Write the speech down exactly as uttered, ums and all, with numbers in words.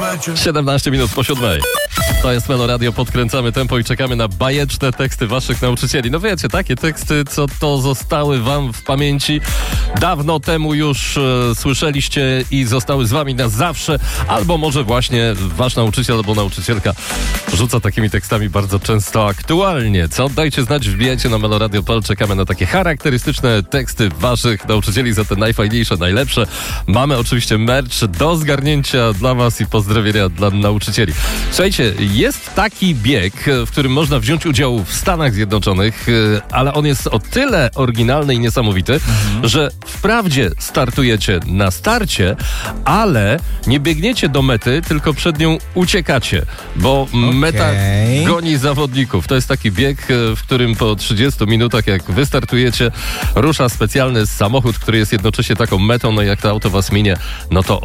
siedemnaście minut po siódmej. To jest Melo Radio, podkręcamy tempo i czekamy na bajeczne teksty waszych nauczycieli. No wiecie, takie teksty, co to zostały wam w pamięci. Dawno temu już e, słyszeliście i zostały z wami na zawsze. Albo może właśnie wasz nauczyciel albo nauczycielka rzuca takimi tekstami bardzo często aktualnie. Co? Dajcie znać, wbijajcie na Melo Radio Pol. Czekamy na takie charakterystyczne teksty waszych nauczycieli za te najfajniejsze, najlepsze. Mamy oczywiście merch do zgarnięcia dla was i pozdrowienia dla nauczycieli. Słuchajcie, jest taki bieg, w którym można wziąć udział w Stanach Zjednoczonych, ale on jest o tyle oryginalny i niesamowity, mhm. że wprawdzie startujecie na starcie, ale nie biegniecie do mety, tylko przed nią uciekacie, bo okay. meta goni zawodników. To jest taki bieg, w którym po trzydziestu minutach, jak wystartujecie, rusza specjalny samochód, który jest jednocześnie taką metą, no i jak to auto was minie, no to